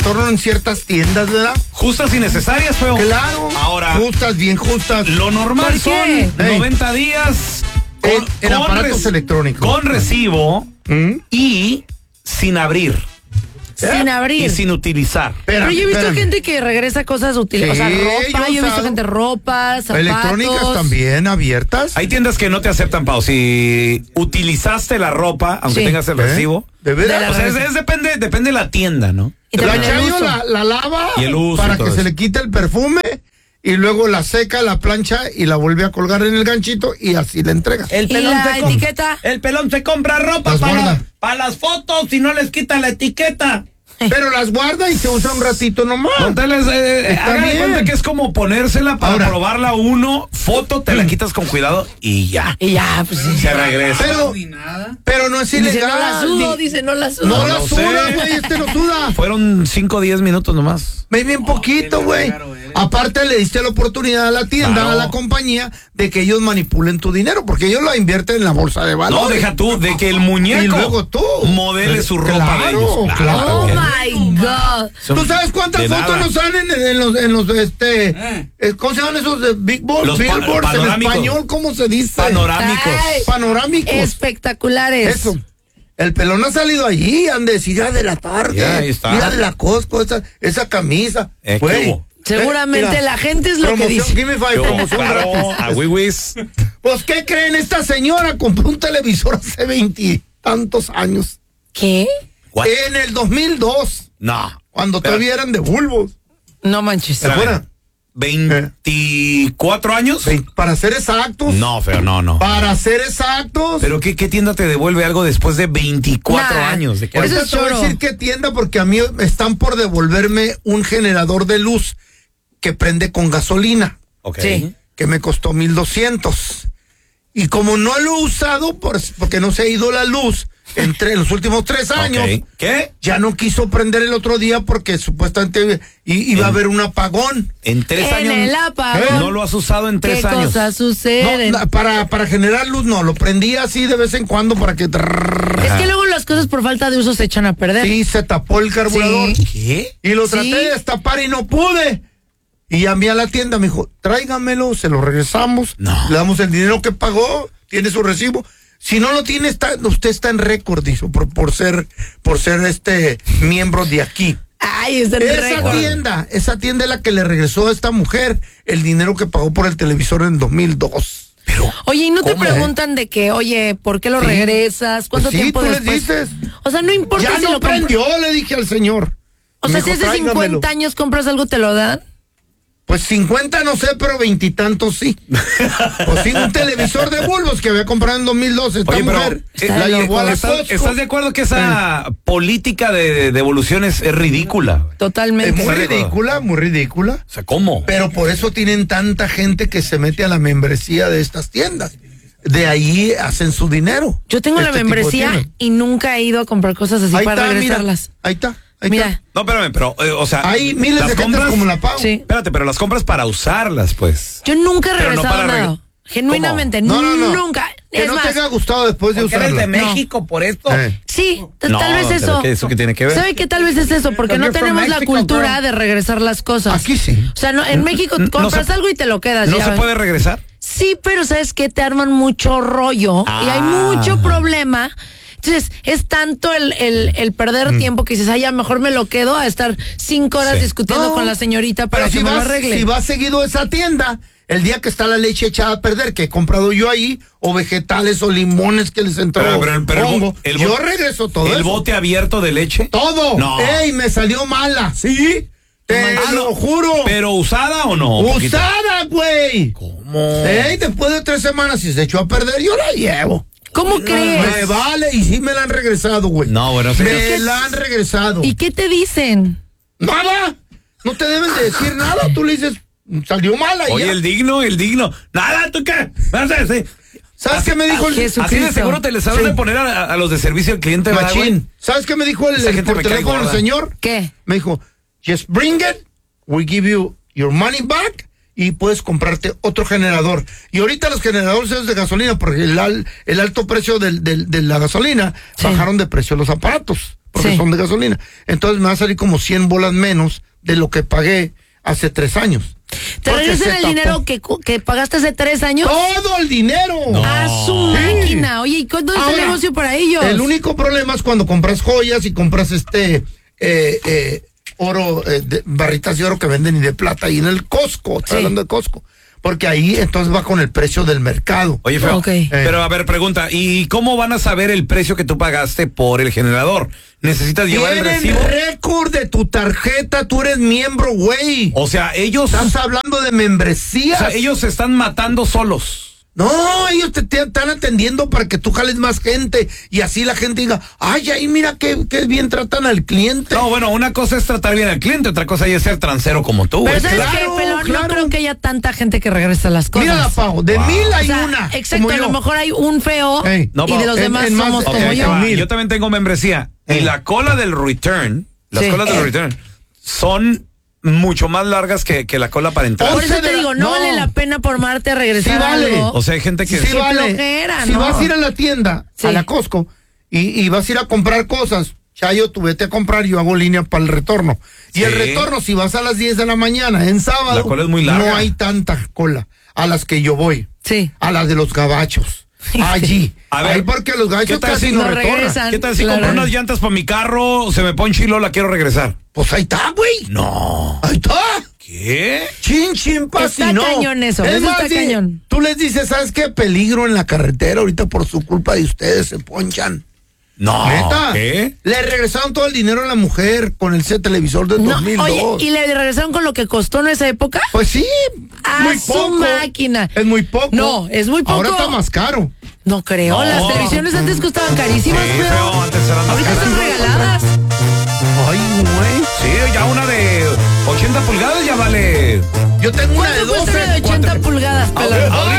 torno en ciertas tiendas, ¿verdad? Justas y necesarias, feo. Claro. Ahora, justas, bien justas. lo normal son 90 días en aparatos electrónicos. Con recibo y sin abrir. Sin abrir. Y sin utilizar. Pero yo he visto gente que regresa cosas útiles. Sí, o sea, ropa. Yo he visto gente ropa, zapatos. Electrónicas también abiertas. Hay tiendas que no te aceptan, Pau. Si utilizaste la ropa, aunque tengas el recibo. ¿De verdad? O sea, depende de la tienda, ¿no? Y la chayo la lava y el uso para y todo que se eso. le quite el perfume y luego la seca, la plancha y la vuelve a colgar en el ganchito y así la entrega. ¿Y la etiqueta? El pelón se compra ropa para las fotos y no les quita la etiqueta. Pero las guarda y se usa un ratito nomás. Hagan de cuenta que es como ponérsela para probarla uno, foto, te la quitas con cuidado y ya. Y ya, pues sí. Se regresa. Pero no es ilegal. Dice, no la sudo. No la suda, güey, no suda. Fueron 5 o 10 minutos nomás. Bien poquito, güey. Aparte le diste la oportunidad a la tienda, a la compañía, de que ellos manipulen tu dinero, porque ellos la invierten en la bolsa de valores. No, deja tú, de que el muñeco y luego tú modele su ropa de ellos. Claro. Oh my God. ¿Tú sabes cuántas fotos nos salen en los ¿cómo se llaman esos de billboards en español? ¿Cómo se dice? Panorámicos. Panorámicos. Espectaculares. Eso. El pelón ha salido allí, han de decir, de la Target, mira de la Costco, esa camisa. Güey. Seguramente la gente es lo que dice. Promoción gratis. A Wiwis. Pues, ¿qué creen? Esta señora compró un televisor hace 20 y tantos años. ¿Qué? En el 2002. No. Cuando todavía eran de bulbos. No manches. ¿Se acuerdan? 24 años. Para ser exactos. No, feo, no. Para ser exactos. Pero ¿qué tienda te devuelve algo después de 24 años? ¿De qué Ahorita te voy a decir qué tienda, porque a mí están por devolverme un generador de luz que prende con gasolina. Ok. Sí. Que me costó 1,200. Y como no lo he usado, porque no se ha ido la luz en los últimos 3 años. Okay. ¿Qué? Ya no quiso prender el otro día porque supuestamente iba a haber un apagón. En 3 años. En el apagón. No lo has usado en 3 años. ¿Qué cosas suceden? No, para generar luz no, lo prendía así de vez en cuando para que... Es que luego las cosas por falta de uso se echan a perder. Sí, se tapó el carburador. Sí. ¿Qué? Y lo traté de destapar y no pude. Y llamé a la tienda, me dijo, tráigamelo, se lo regresamos, le damos el dinero que pagó, tiene su recibo. Si no lo tiene, usted está en récord, dijo, por ser miembro de aquí. Ay, está en récord. Esa tienda es la que le regresó a esta mujer el dinero que pagó por el televisor en 2002. Pero, oye, ¿y no te preguntan de que, oye, ¿por qué lo regresas? ¿Cuánto tiempo tú después? les dices. O sea, no importa ya si no lo prendió, le dije al señor. O sea, si hace 50 años compras algo, ¿te lo dan? Pues 50 no sé, pero 20 y tantos sí. Pues sí, un televisor de bulbos que había comprado en 2012. Esta mujer la llevó a la Costco. ¿Estás de acuerdo que esa política de devolución es ridícula? Totalmente. Es muy ridícula. O sea, ¿cómo? Pero por eso tienen tanta gente que se mete a la membresía de estas tiendas. De ahí hacen su dinero. Yo tengo la membresía y nunca he ido a comprar cosas así para regresarlas. Mira, ahí está. Mira. No, espérame, pero, o sea... Hay miles de compras como la Pau. Sí. Espérate, pero las compras para usarlas, pues. Yo nunca he Pero no regresado para nada. Genuinamente, No. nunca. Que es no más, te haya gustado después de usarla. ¿Eres de México por esto? sí, No, tal vez pero eso. ¿Eso qué tiene que ver? ¿Sabe qué tal vez es eso? Porque no tenemos la cultura de regresar las cosas. Aquí sí. O sea, en México compras algo y te lo quedas. ¿No ya se ven. puede regresar? Sí, pero ¿sabes qué? Te arman mucho rollo y hay mucho problema. Entonces, es tanto el perder tiempo que dices, ya mejor me lo quedo a estar 5 horas discutiendo con la señorita para que me lo arregle. Si vas seguido a esa tienda, el día que está la leche echada a perder, que he comprado yo ahí, o vegetales o limones que les entró hongo, yo regreso todo ¿El eso. bote abierto de leche? Todo. No. ¡Ey, me salió mala! ¿Sí? Te lo juro. ¿Pero usada o no? ¡Usada, güey! ¿Cómo? ¡Ey, después de 3 semanas, si se echó a perder, yo la llevo! ¿Cómo crees? Me vale, y sí me la han regresado, güey. No, bueno, me la han regresado. ¿Y qué te dicen? Nada. No te deben de decir nada. Tú le dices, salió mala. Oye, ya. el digno. Nada, ¿tú qué? ¿Sabes qué me dijo el Así de seguro te les saben de poner a los de servicio al cliente, Machín. ¿Sabes qué me dijo por teléfono el señor? ¿Qué? Me dijo, just bring it, we give you your money back y puedes comprarte otro generador. Y ahorita los generadores de gasolina, porque el alto precio de la gasolina, bajaron de precio los aparatos. porque son de gasolina. Entonces me va a salir como 100 bolas menos de lo que pagué hace 3 años. ¿Te regresan el dinero que pagaste hace 3 años? ¡Todo el dinero! No. A su máquina. Oye, ¿y cuándo es el negocio para ellos? El único problema es cuando compras joyas y compras oro, barritas de oro que venden y de plata ahí en el Costco. Estoy hablando de Costco. Porque ahí entonces va con el precio del mercado. Oye, Feo, pero a ver, pregunta, ¿y cómo van a saber el precio que tú pagaste por el generador? ¿Necesitas llevar el recibo? Tienen récord de tu tarjeta, tú eres miembro, güey. O sea, ellos... Estás hablando de membresías. O sea, ellos se están matando solos. No, ellos te están atendiendo para que tú jales más gente y así la gente diga, ay, mira qué bien tratan al cliente. No, bueno, una cosa es tratar bien al cliente, otra cosa es ser transero como tú. Pero ¿sabes qué, Pelón? No creo que haya tanta gente que regresa las cosas. Mira, Pau, de 1000 hay una. Exacto, a lo mejor hay un feo y de los demás somos como yo. Yo también tengo membresía y la cola del return, las colas del return son mucho más largas que la cola para entrar. Por eso te digo, no vale la pena por Marte a regresar algo. O sea, hay gente que... Sí vale. Si vas a ir a la tienda, a la Costco, y vas a ir a comprar cosas, Chayo, tú vete a comprar, yo hago línea para el retorno. Y el retorno, si vas a las 10 de la mañana, en sábado, la cola es muy larga. No hay tanta cola a las que yo voy. Sí. A las de los gabachos. Allí. A ver, ahí porque los gabachos casi no retornan. ¿Qué tal si compro unas llantas para mi carro, se me ponche y luego la quiero regresar? Pues ahí está, güey. No. Ahí está. ¿Qué? Chin, pasi, está no. Cañón eso. Es más, está cañón. Tú les dices, ¿sabes qué? Peligro en la carretera ahorita por su culpa de ustedes se ponchan. No. ¿Neta? ¿Qué? Le regresaron todo el dinero a la mujer con el televisor del 2002. Oye, ¿y le regresaron con lo que costó en esa época? Pues sí. A su máquina. Es muy poco. No, es muy poco. Ahora está más caro. No creo. No. Las televisiones antes costaban carísimas, pero antes eran más ahorita están regaladas. Ay, güey. Sí, ya una de 80 pulgadas ya vale. Yo tengo una de 12. ¿Cuánto cuesta una de 80 pulgadas, Pelón?